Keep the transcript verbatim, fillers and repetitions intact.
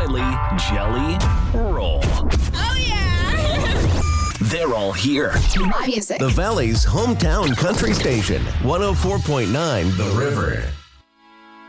Riley, Jelly, Roll. Oh, yeah. They're all here. My music. The Valley's hometown country station, one oh four point nine The River.